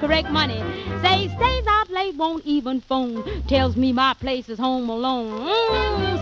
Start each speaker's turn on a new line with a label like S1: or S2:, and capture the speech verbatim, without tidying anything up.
S1: correct money. Say, stays out late, won't even phone. Tells me my place is home alone. Mm,